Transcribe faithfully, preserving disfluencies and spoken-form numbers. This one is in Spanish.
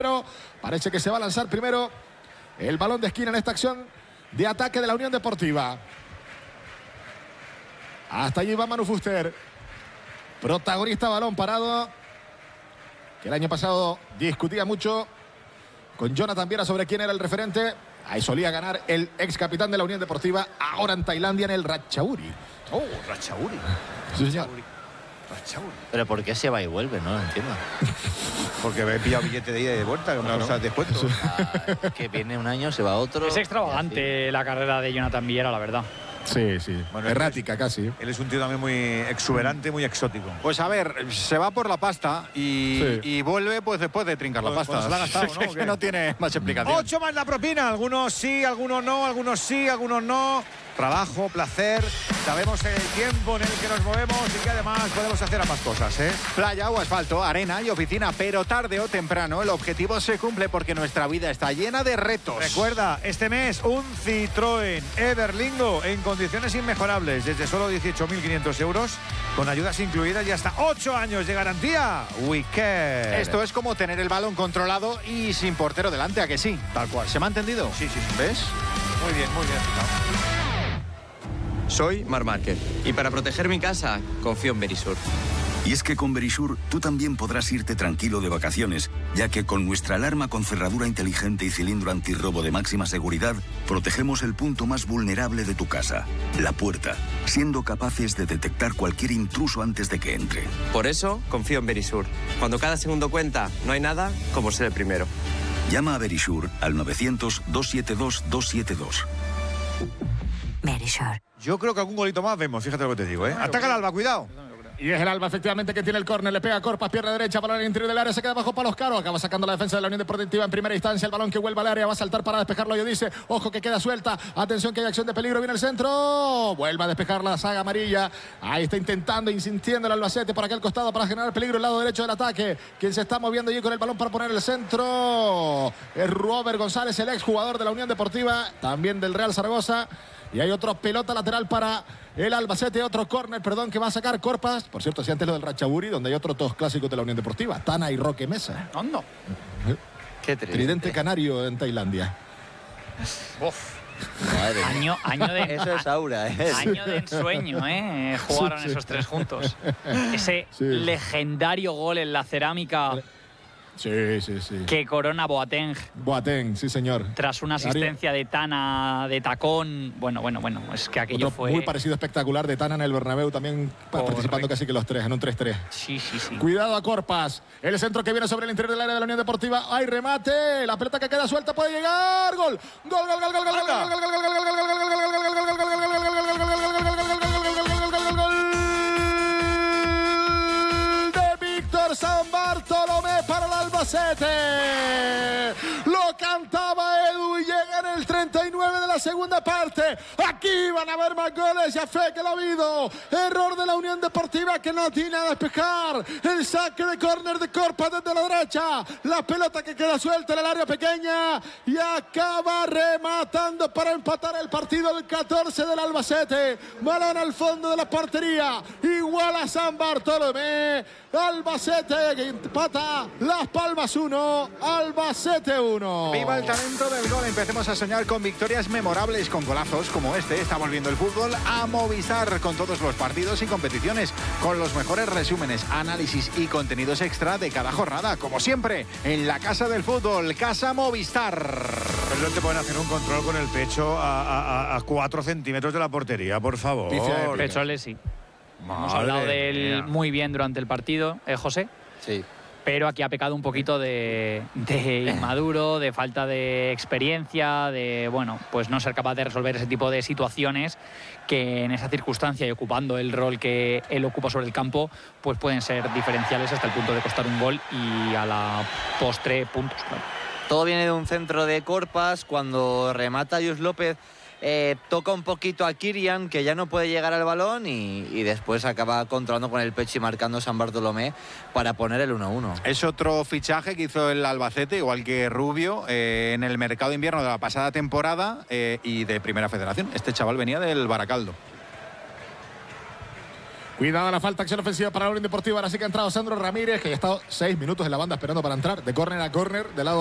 Pero parece que se va a lanzar primero el balón de esquina en esta acción de ataque de la Unión Deportiva. Hasta allí va Manu Fuster. Protagonista, balón parado. Que el año pasado discutía mucho con Jonathan Viera sobre quién era el referente. Ahí solía ganar el ex capitán de la Unión Deportiva. Ahora en Tailandia en el Ratchaburi. Oh, Ratchaburi. Sí, señor. Ratchaburi. Pero ¿por qué se va y vuelve? No lo entiendo. Porque me he pillado billete de ida y de vuelta, que no, no. descuento. Ah, que viene un año, se va otro. Es extravagante la carrera de Jonathan Viera, la verdad. Sí, sí. Bueno, errática casi. Él es un tío también muy exuberante, muy exótico. Pues a ver, se va por la pasta y, sí. y vuelve pues después de trincar pues, la pasta. Pues la ha gastado, ¿no? Es que no tiene más explicación. Ocho más la propina. Algunos sí, algunos no, algunos sí, algunos no. Trabajo, placer, sabemos el tiempo en el que nos movemos y que además podemos hacer ambas cosas, ¿eh? Playa o asfalto, arena y oficina, pero tarde o temprano el objetivo se cumple porque nuestra vida está llena de retos. Recuerda, este mes un Citroën Everlingo en condiciones inmejorables, desde solo dieciocho mil quinientos euros, con ayudas incluidas y hasta ocho años de garantía. Weekend. Esto es como tener el balón controlado y sin portero delante, ¿a que sí? Tal cual. ¿Se me ha entendido? Sí, sí, sí. ¿Ves? Muy bien, muy bien. Soy Marc Márquez y para proteger mi casa confío en Verisur. Y es que con Verisur tú también podrás irte tranquilo de vacaciones, ya que con nuestra alarma con cerradura inteligente y cilindro antirrobo de máxima seguridad, protegemos el punto más vulnerable de tu casa, la puerta, siendo capaces de detectar cualquier intruso antes de que entre. Por eso confío en Verisur. Cuando cada segundo cuenta, no hay nada como ser el primero. Llama a Verisur al novecientos, doscientos setenta y dos, doscientos setenta y dos. Verisur. Yo creo que algún golito más vemos, fíjate lo que te digo, ¿eh? Ataca el Alba, cuidado. Y es el Alba, efectivamente, que tiene el córner. Le pega a Corpas, pierna derecha, balón al interior del área, se queda bajo palos Caro. Acaba sacando la defensa de la Unión Deportiva en primera instancia. El balón que vuelve al área, va a saltar para despejarlo. Yo dice, ojo que queda suelta. Atención que hay acción de peligro, viene el centro. Vuelve a despejar la saga amarilla. Ahí está intentando, insistiendo el Albacete por aquel costado para generar peligro el lado derecho del ataque. Quien se está moviendo allí con el balón para poner el centro es Robert González, el exjugador de la Unión Deportiva, también del Real Zaragoza. Y hay otro pelota lateral para el Albacete, otro córner, perdón, que va a sacar Corpas. Por cierto, si antes lo del Ratchaburi, donde hay otros dos clásicos de la Unión Deportiva, Tana y Roque Mesa. ¿Dónde? Qué triste. Tridente canario en Tailandia. Uf. Madre año, año de Eso es aura, ¿eh? Año de ensueño, ¿eh? Jugaron sí, sí. esos tres juntos. Ese sí. legendario gol en la cerámica. Sí, sí, sí. Que corona Boateng. Boateng, sí, señor. Tras una asistencia de Tana de tacón. Bueno, bueno, bueno. Es que aquello Otro fue... muy parecido espectacular de Tana en el Bernabéu, también Correcto. participando casi que los tres, en un tres tres. Sí, sí, sí. Cuidado a Corpas. El centro que viene sobre el interior del área de la Unión Deportiva. Hay remate. La pelota que queda suelta puede llegar. Gol. Gol, gol, gol, gol, gol, gol, gol, gol, gol, gol, San Bartolomé para el Albacete. Lo cantaba Edu y llega en el treinta y nueve de la segunda parte. Aquí van a haber más goles, ya fe que lo ha habido. Error de la Unión Deportiva que no tiene a despejar. El saque de córner de Corpas desde la derecha. La pelota que queda suelta en el área pequeña y acaba rematando para empatar el partido el catorce del Albacete. Balón al fondo de la portería. Igual a San Bartolomé. Albacete que empata Las Palmas uno, Albacete uno. Viva el talento del gol. Empecemos a soñar con victorias memorables, con golazos como este. Está volviendo el fútbol a Movistar con todos los partidos y competiciones, con los mejores resúmenes, análisis y contenidos extra de cada jornada, como siempre, en la Casa del Fútbol, Casa Movistar. Pero no te pueden hacer un control con el pecho a, a, a cuatro centímetros de la portería, por favor. Pecholes, sí. Madre Hemos hablado de él mía. muy bien durante el partido, ¿eh, José? Sí. Pero aquí ha pecado un poquito de, de inmaduro, de falta de experiencia, de, bueno, pues no ser capaz de resolver ese tipo de situaciones que en esa circunstancia y ocupando el rol que él ocupa sobre el campo, pues pueden ser diferenciales hasta el punto de costar un gol y a la postre puntos. Claro. Todo viene de un centro de Corpas, cuando remata Lluís López. Eh, toca un poquito a Kirian, que ya no puede llegar al balón y, y después acaba controlando con el pecho y marcando San Bartolomé para poner el uno uno. Es otro fichaje que hizo el Albacete, igual que Rubio, eh, en el mercado de invierno de la pasada temporada eh, y de Primera Federación. Este chaval venía del Baracaldo. Cuidado la falta, acción ofensiva para la Unión Deportiva. Ahora sí que ha entrado Sandro Ramírez, que ya ha estado seis minutos en la banda esperando para entrar. De córner a córner, de lado